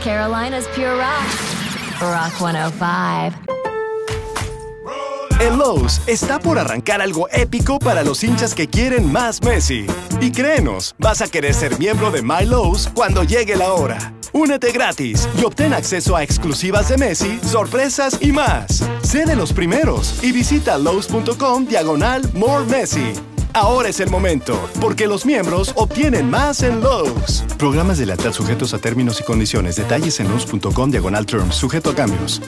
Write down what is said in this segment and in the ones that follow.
Carolina's pure rock. Rock 105. En Lowe's está por arrancar algo épico para los hinchas que quieren más Messi. Y créenos, vas a querer ser miembro de My Lowe's cuando llegue la hora. Únete gratis y obtén acceso a exclusivas de Messi, sorpresas y más. Sé de los primeros y visita lowes.com/More Messi. Ahora es el momento, porque los miembros obtienen más en Lowe's. Programas de lealtad sujetos a términos y condiciones. Detalles en lowes.com/terms. Sujeto a cambios.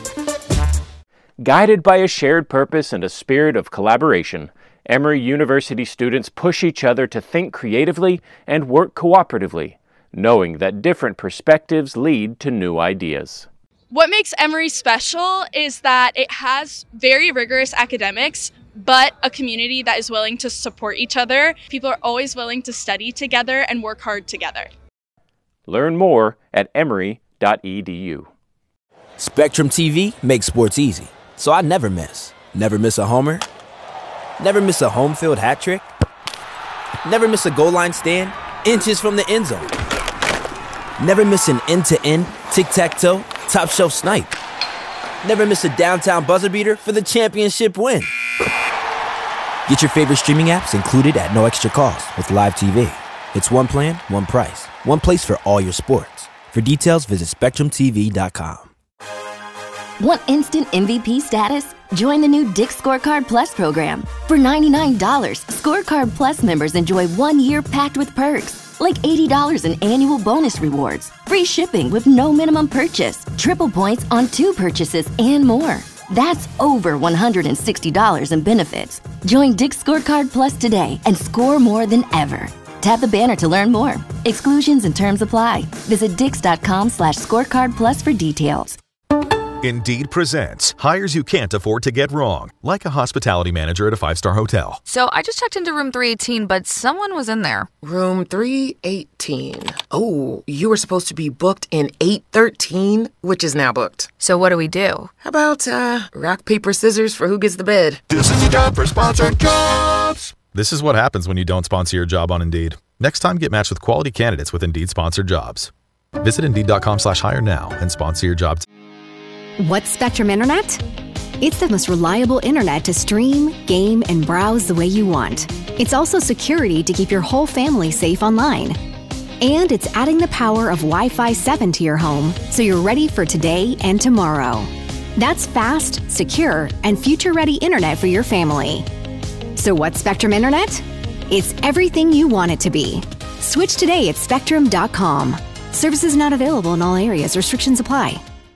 Guided by a shared purpose and a spirit of collaboration, Emory University students push each other to think creatively and work cooperatively, knowing that different perspectives lead to new ideas. What makes Emory special is that it has very rigorous academics, but a community that is willing to support each other. People are always willing to study together and work hard together. Learn more at emory.edu. Spectrum TV makes sports easy, so I never miss. Never miss a homer. Never miss a home field hat trick. Never miss a goal line stand inches from the end zone. Never miss an end-to-end, tic-tac-toe, top-shelf snipe. Never miss a downtown buzzer beater for the championship win. Get your favorite streaming apps included at no extra cost with Live TV. It's one plan, one price, one place for all your sports. For details, visit SpectrumTV.com. Want instant MVP status? Join the new Dick's Scorecard Plus program. For $99, Scorecard Plus members enjoy 1 year packed with perks, like $80 in annual bonus rewards, free shipping with no minimum purchase, triple points on 2 purchases, and more. That's over $160 in benefits. Join Dick's Scorecard Plus today and score more than ever. Tap the banner to learn more. Exclusions and terms apply. Visit dix.com/scorecard plus for details. Indeed presents hires you can't afford to get wrong, like a hospitality manager at a 5-star hotel. So I just checked into room 318, but someone was in there. Room 318. Oh, you were supposed to be booked in 813, which is now booked. So what do we do? How about rock, paper, scissors for who gets the bed? This is your job for sponsored jobs. This is what happens when you don't sponsor your job on Indeed. Next time, get matched with quality candidates with Indeed sponsored jobs. Visit Indeed.com/hire now and sponsor your job. What's Spectrum Internet? It's the most reliable internet to stream, game, and browse the way you want. It's also security to keep your whole family safe online. And it's adding the power of Wi-Fi 7 to your home so you're ready for today and tomorrow. That's fast, secure, and future-ready internet for your family. So what's Spectrum Internet? It's everything you want it to be. Switch today at Spectrum.com. Services not available in all areas. Restrictions apply.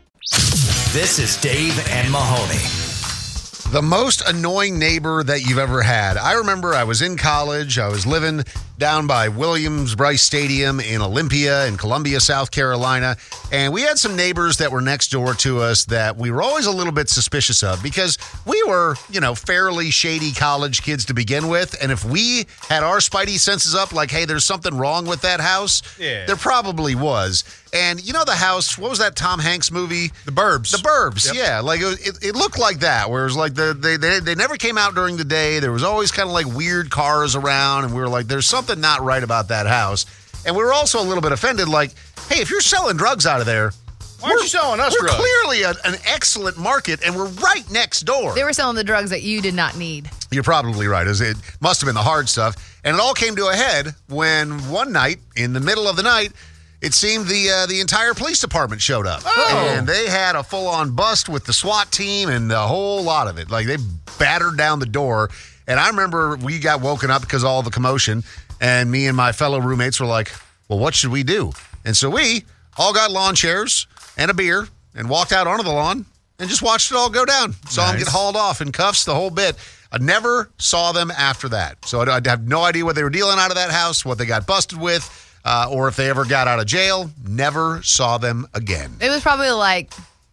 This is Dave and Mahoney. The most annoying neighbor that you've ever had. I remember I was in college. I was living down by Williams-Brice Stadium in Olympia in Columbia, South Carolina. And we had some neighbors that were next door to us that we were always a little bit suspicious of because we were, fairly shady college kids to begin with. And if we had our spidey senses up like, hey, there's something wrong with that house, there probably was. And the house, what was that Tom Hanks movie? The Burbs. The Burbs, yep. Yeah. Like it looked like that, where it was like they never came out during the day. There was always kind of like weird cars around, and we were like, there's something not right about that house. And we were also a little bit offended, like, hey, if you're selling drugs out of there, why aren't you selling us drugs? We're clearly an excellent market, and we're right next door. They were selling the drugs that you did not need. You're probably right. It must have been the hard stuff. And it all came to a head when one night, in the middle of the night, it seemed the entire police department showed up. Oh. And they had a full-on bust with the SWAT team and the whole lot of it. Like, they battered down the door. And I remember we got woken up because of all the commotion. And me and my fellow roommates were like, well, what should we do? And so we all got lawn chairs and a beer and walked out onto the lawn and just watched it all go down. Saw them get hauled off in cuffs, the whole bit. I never saw them after that. So I have no idea what they were dealing out of that house, what they got busted with, or if they ever got out of jail. Never saw them again. It was probably like,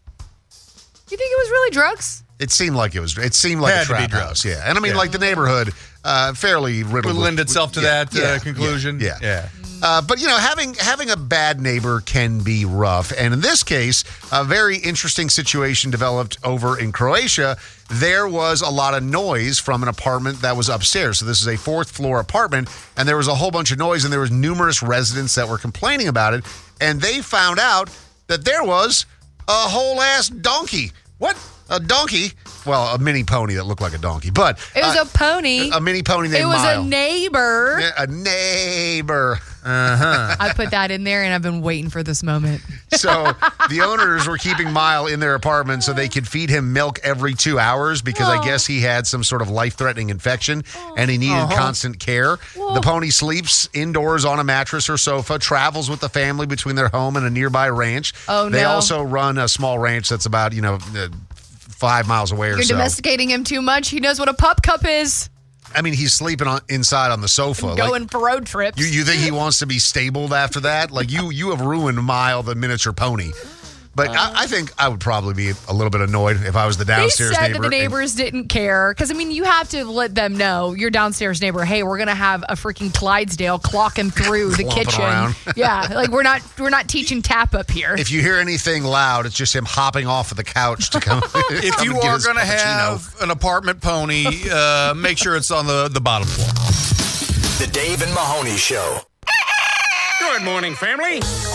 you think it was really drugs? It seemed like it was. It seemed like a trap house, yeah. And I mean, like the neighborhood, fairly riddled. Would lend itself to that conclusion. Yeah. But having a bad neighbor can be rough. And in this case, a very interesting situation developed over in Croatia. There was a lot of noise from an apartment that was upstairs. So this is a 4th floor apartment, and there was a whole bunch of noise, and there was numerous residents that were complaining about it. And they found out that there was a whole-ass donkey. What? A donkey. Well, a mini pony that looked like a donkey. But It was a pony. A mini pony named It was Mile. a neighbor. Yeah, a neighbor. I put that in there, and I've been waiting for this moment. So the owners were keeping Mile in their apartment so they could feed him milk every 2 hours because I guess he had some sort of life-threatening infection and he needed constant care. The pony sleeps indoors on a mattress or sofa, travels with the family between their home and a nearby ranch. Oh, They no. also run a small ranch that's about, 5 miles away or You're so. domesticating him too much. He knows what a pup cup is. I mean, he's sleeping inside on the sofa. Going for road trips. You think he wants to be stabled after that? Like, you have ruined Mile, the miniature pony. But I think I would probably be a little bit annoyed if I was the downstairs They said neighbor. that the neighbors didn't care. Because, I mean, you have to let them know, your downstairs neighbor, hey, we're going to have a freaking Clydesdale clocking through the Clomping kitchen. around. Yeah, like we're not teaching tap up here. If you hear anything loud, it's just him hopping off of the couch to come. If you are going to have an apartment pony, make sure it's on the bottom floor. The Dave and Mahoney Show. Good morning, family.